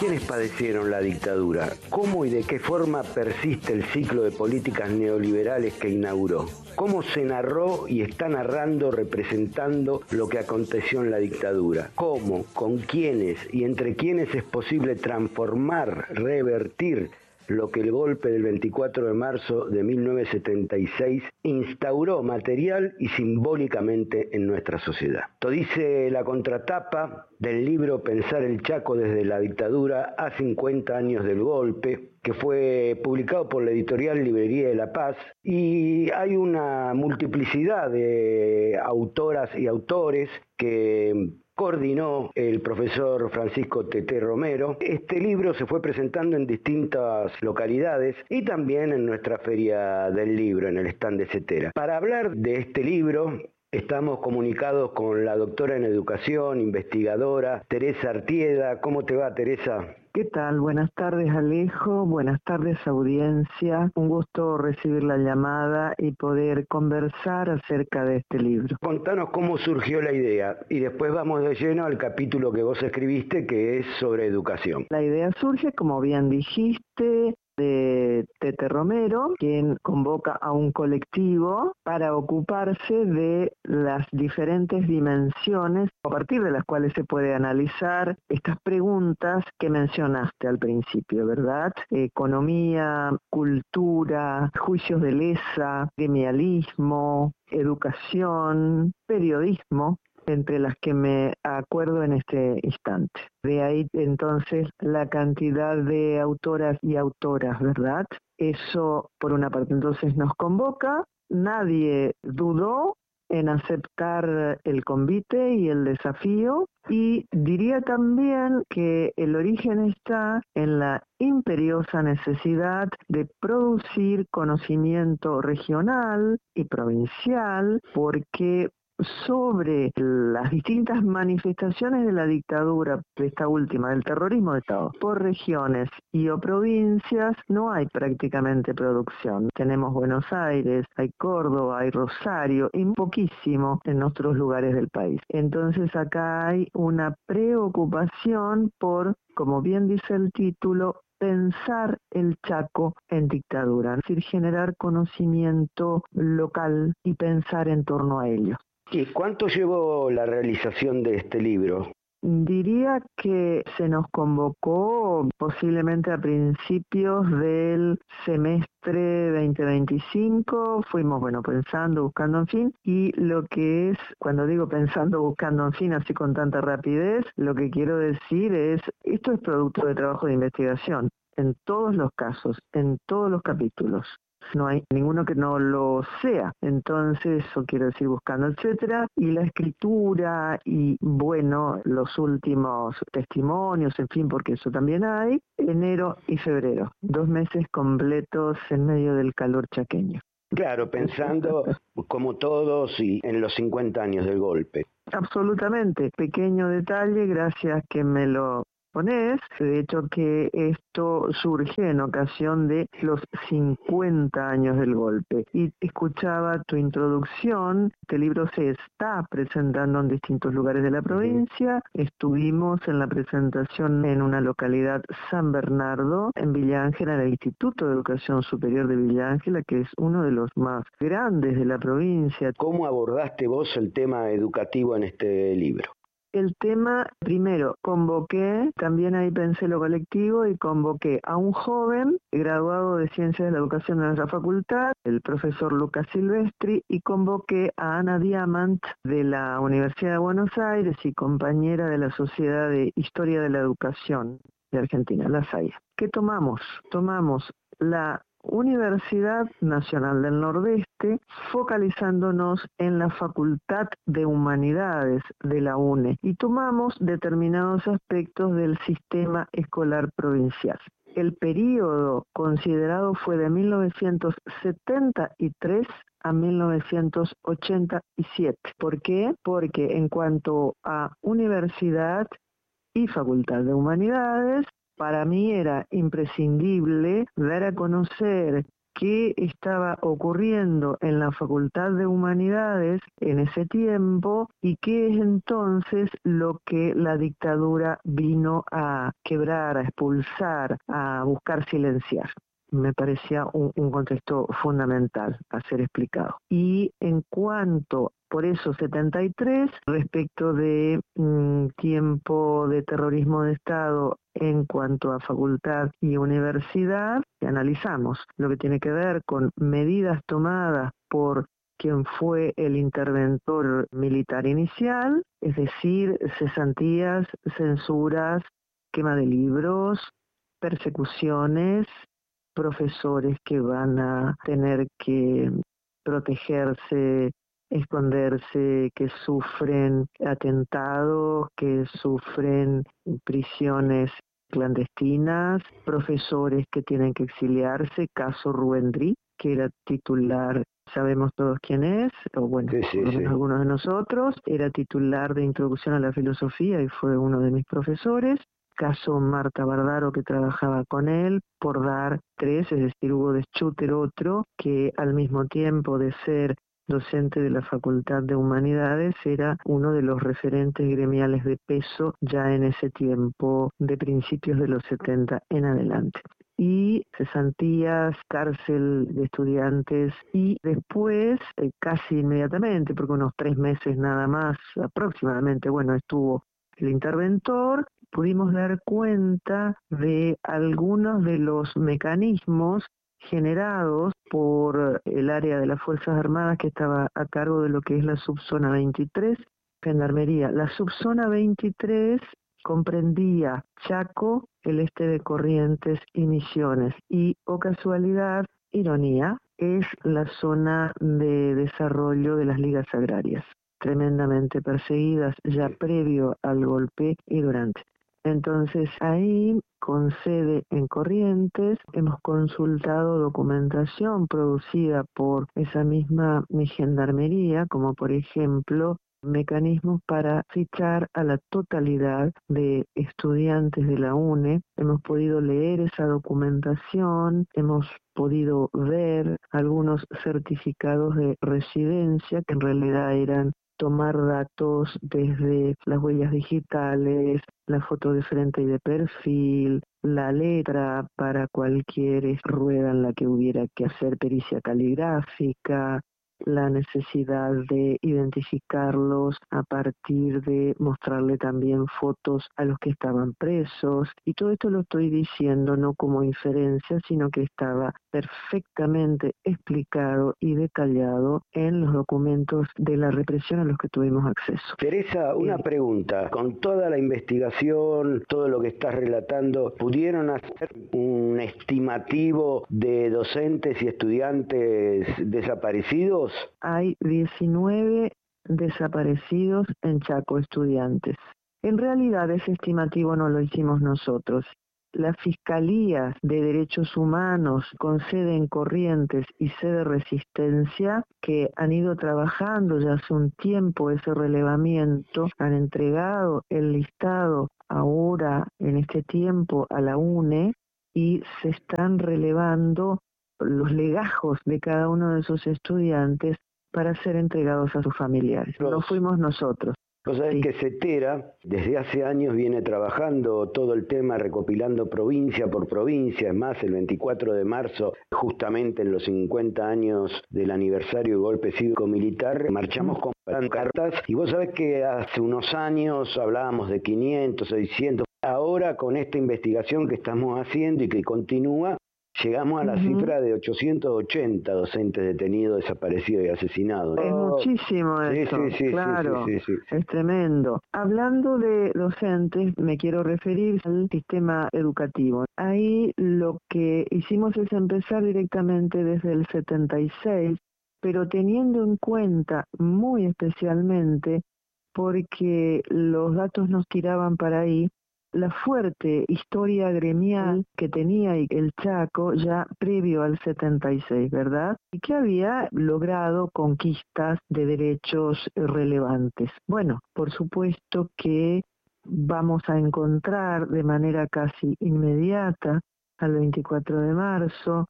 ¿Quiénes padecieron la dictadura? ¿Cómo y de qué forma persiste el ciclo de políticas neoliberales que inauguró? ¿Cómo se narró y está narrando, representando lo que aconteció en la dictadura? ¿Cómo, con quiénes y entre quiénes es posible transformar, revertir lo que el golpe del 24 de marzo de 1976 instauró material y simbólicamente en nuestra sociedad? Esto dice la contratapa del libro Pensar el Chaco desde la dictadura a 50 años del golpe, que fue publicado por la editorial Librería de la Paz, y hay una multiplicidad de autoras y autores que coordinó el profesor Francisco Teté Romero. Este libro se fue presentando en distintas localidades y también en nuestra Feria del Libro, en el stand de Cetera. Para hablar de este libro, estamos comunicados con la doctora en educación, investigadora, Teresa Artieda. ¿Cómo te va, Teresa? ¿Qué tal? Buenas tardes, Alejo. Buenas tardes, audiencia. Un gusto recibir la llamada y poder conversar acerca de este libro. Contanos cómo surgió la idea y después vamos de lleno al capítulo que vos escribiste, que es sobre educación. La idea surge, como bien dijiste, de Tete Romero, quien convoca a un colectivo para ocuparse de las diferentes dimensiones a partir de las cuales se puede analizar estas preguntas que mencionaste al principio, ¿verdad? Economía, cultura, juicios de lesa, gremialismo, educación, periodismo, entre las que me acuerdo en este instante. De ahí entonces la cantidad de autoras y autoras, ¿verdad? Eso por una parte entonces nos convoca, nadie dudó en aceptar el convite y el desafío, y diría también que el origen está en la imperiosa necesidad de producir conocimiento regional y provincial, porque sobre las distintas manifestaciones de la dictadura, de esta última, del terrorismo de Estado, por regiones y o provincias, no hay prácticamente producción. Tenemos Buenos Aires, hay Córdoba, hay Rosario, y poquísimo en otros lugares del país. Entonces acá hay una preocupación por, como bien dice el título, pensar el Chaco en dictadura, es decir, generar conocimiento local y pensar en torno a ello. ¿Y cuánto llevó la realización de este libro? Diría que se nos convocó posiblemente a principios del semestre 2025, fuimos, pensando, buscando, en fin, y lo que es, cuando digo pensando, buscando, en fin, así con tanta rapidez, lo que quiero decir es, esto es producto de trabajo de investigación, en todos los casos, en todos los capítulos. No hay ninguno que no lo sea, entonces eso quiero decir buscando, etcétera, y la escritura y los últimos testimonios, en fin, porque eso también hay, enero y febrero, 2 meses completos en medio del calor chaqueño. Claro, pensando como todos y en los 50 años del golpe. Absolutamente, pequeño detalle, gracias que me lo ponés, de hecho que esto surge en ocasión de los 50 años del golpe. Y escuchaba tu introducción, este libro se está presentando en distintos lugares de la provincia, estuvimos en la presentación en una localidad, San Bernardo, en Villa Ángela, en el Instituto de Educación Superior de Villa Ángela, que es uno de los más grandes de la provincia. ¿Cómo abordaste vos el tema educativo en este libro? El tema, primero, también ahí pensé lo colectivo y convoqué a un joven graduado de Ciencias de la Educación de nuestra facultad, el profesor Lucas Silvestri, y convoqué a Ana Diamant de la Universidad de Buenos Aires y compañera de la Sociedad de Historia de la Educación de Argentina, la SAIA. ¿Qué tomamos? Tomamos la Universidad Nacional del Nordeste, focalizándonos en la Facultad de Humanidades de la UNE, y tomamos determinados aspectos del sistema escolar provincial. El período considerado fue de 1973 a 1987. ¿Por qué? Porque en cuanto a universidad y Facultad de Humanidades, para mí era imprescindible dar a conocer qué estaba ocurriendo en la Facultad de Humanidades en ese tiempo y qué es entonces lo que la dictadura vino a quebrar, a expulsar, a buscar silenciar. Me parecía un contexto fundamental a ser explicado. Y en cuanto, por eso 73, respecto de tiempo de terrorismo de Estado en cuanto a facultad y universidad, analizamos lo que tiene que ver con medidas tomadas por quien fue el interventor militar inicial, es decir, cesantías, censuras, quema de libros, persecuciones, profesores que van a tener que protegerse, esconderse, que sufren atentados, que sufren prisiones clandestinas, profesores que tienen que exiliarse, caso Ruendri, que era titular, sabemos todos quién es, o bueno, por lo menos algunos de nosotros, era titular de Introducción a la Filosofía y fue uno de mis profesores. Caso Marta Bardaro, que trabajaba con él, por dar tres, es decir, Hugo de Schutter otro, que al mismo tiempo de ser docente de la Facultad de Humanidades, era uno de los referentes gremiales de peso ya en ese tiempo, de principios de los 70 en adelante. Y cesantías, cárcel de estudiantes, y después, casi inmediatamente, porque unos 3 meses nada más aproximadamente, bueno, estuvo el interventor, pudimos dar cuenta de algunos de los mecanismos generados por el área de las Fuerzas Armadas que estaba a cargo de lo que es la subzona 23, Gendarmería. La subzona 23 comprendía Chaco, el este de Corrientes y Misiones, y, oh casualidad, ironía, es la zona de desarrollo de las ligas agrarias, tremendamente perseguidas ya previo al golpe y durante. Entonces ahí, con sede en Corrientes, hemos consultado documentación producida por esa misma gendarmería, como por ejemplo mecanismos para fichar a la totalidad de estudiantes de la UNE. Hemos podido leer esa documentación, hemos podido ver algunos certificados de residencia que en realidad eran tomar datos desde las huellas digitales, la foto de frente y de perfil, la letra para cualquier rueda en la que hubiera que hacer pericia caligráfica, la necesidad de identificarlos a partir de mostrarle también fotos a los que estaban presos. Y todo esto lo estoy diciendo no como inferencia, sino que estaba perfectamente explicado y detallado en los documentos de la represión a los que tuvimos acceso. Teresa, una pregunta. Con toda la investigación, todo lo que estás relatando, ¿pudieron hacer un estimativo de docentes y estudiantes desaparecidos? Hay 19 desaparecidos en Chaco, estudiantes. En realidad ese estimativo no lo hicimos nosotros. La Fiscalía de Derechos Humanos con sede en Corrientes y sede Resistencia, que han ido trabajando ya hace un tiempo ese relevamiento, han entregado el listado ahora en este tiempo a la UNE y se están relevando los legajos de cada uno de esos estudiantes para ser entregados a sus familiares. No fuimos nosotros. Vos sabés que CETERA desde hace años viene trabajando todo el tema, recopilando provincia por provincia. Es más, el 24 de marzo, justamente en los 50 años del aniversario del golpe cívico-militar, marchamos con cartas. Y vos sabés que hace unos años hablábamos de 500, 600. Ahora, con esta investigación que estamos haciendo y que continúa, llegamos a la cifra de 880 docentes detenidos, desaparecidos y asesinados. Es muchísimo eso, claro, sí. Es tremendo. Hablando de docentes, me quiero referir al sistema educativo. Ahí lo que hicimos es empezar directamente desde el 76, pero teniendo en cuenta muy especialmente, porque los datos nos tiraban para ahí, la fuerte historia gremial que tenía el Chaco ya previo al 76, ¿verdad? Y que había logrado conquistas de derechos relevantes. Bueno, por supuesto que vamos a encontrar de manera casi inmediata, al 24 de marzo,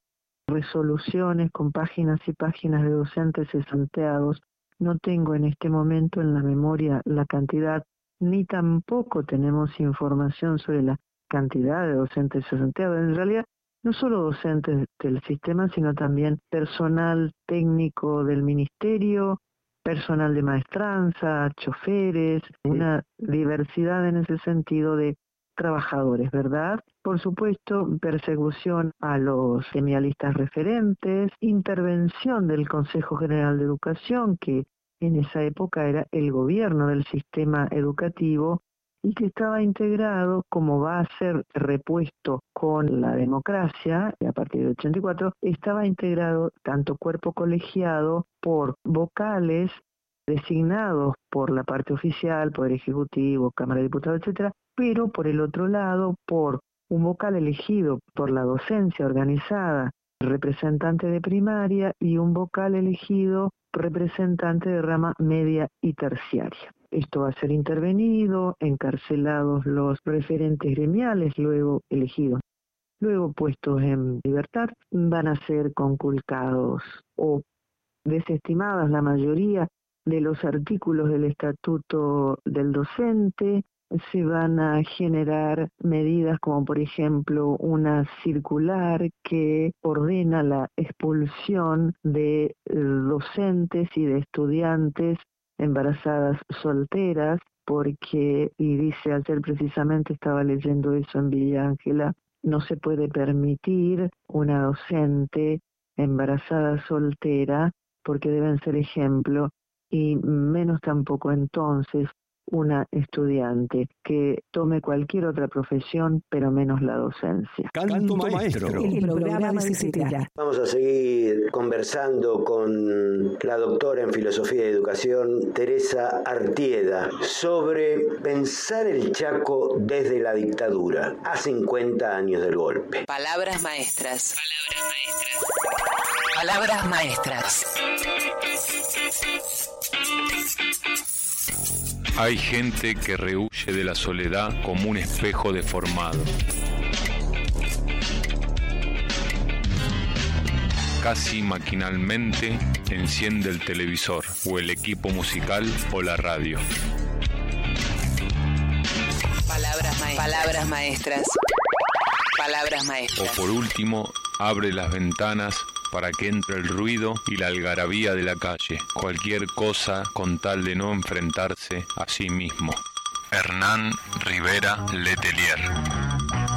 resoluciones con páginas y páginas de docentes cesanteados. No tengo en este momento en la memoria la cantidad, ni tampoco tenemos información sobre la cantidad de docentes cesanteados. En realidad, no solo docentes del sistema, sino también personal técnico del ministerio, personal de maestranza, choferes, una diversidad en ese sentido de trabajadores, ¿verdad? Por supuesto, persecución a los gremialistas referentes, intervención del Consejo General de Educación, que en esa época era el gobierno del sistema educativo y que estaba integrado, como va a ser repuesto con la democracia, a partir del 84, estaba integrado tanto cuerpo colegiado por vocales designados por la parte oficial, Poder Ejecutivo, Cámara de Diputados, etcétera, pero por el otro lado, por un vocal elegido por la docencia organizada, representante de primaria, y un vocal elegido representante de rama media y terciaria. Esto va a ser intervenido, encarcelados los referentes gremiales, luego elegidos, luego puestos en libertad, van a ser conculcados o desestimadas la mayoría de los artículos del Estatuto del Docente. Se van a generar medidas como, por ejemplo, una circular que ordena la expulsión de docentes y de estudiantes embarazadas solteras, porque, y dice ayer precisamente, estaba leyendo eso en Villa Ángela, no se puede permitir una docente embarazada soltera porque deben ser ejemplo, y menos tampoco entonces una estudiante que tome cualquier otra profesión, pero menos la docencia. Canto Maestro. El programa de CCT. Vamos a seguir conversando con la doctora en Filosofía y Educación, Teresa Artieda, sobre pensar el Chaco desde la dictadura, a 50 años del golpe. Palabras maestras. Palabras maestras. Hay gente que rehúye de la soledad como un espejo deformado. Casi maquinalmente enciende el televisor o el equipo musical o la radio. Palabras maestras. Palabras maestras. O por último, abre las ventanas para que entre el ruido y la algarabía de la calle. Cualquier cosa con tal de no enfrentarse a sí mismo. Hernán Rivera Letelier.